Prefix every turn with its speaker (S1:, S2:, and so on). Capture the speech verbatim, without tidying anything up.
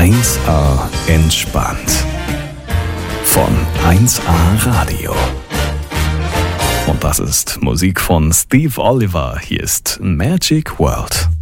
S1: eins A entspannt. Von eins A Radio. Und das ist Musik von Steve Oliver. Hier ist Magic World.